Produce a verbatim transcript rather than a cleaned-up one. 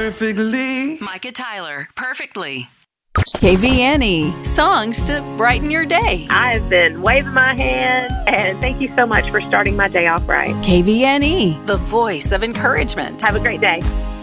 perfectly. Micah Tyler, Perfectly. K V N E, songs to brighten your day. I've been waving my hand, and thank you so much for starting my day off right. K V N E, The voice of encouragement. Have a great day.